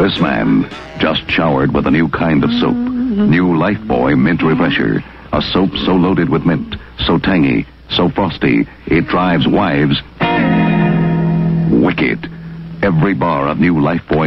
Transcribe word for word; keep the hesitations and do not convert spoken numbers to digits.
This man just showered with a new kind of soap. New Lifebuoy Mint Refresher. A soap so loaded with mint, so tangy, so frosty, it drives wives wicked. Every bar of new Lifebuoy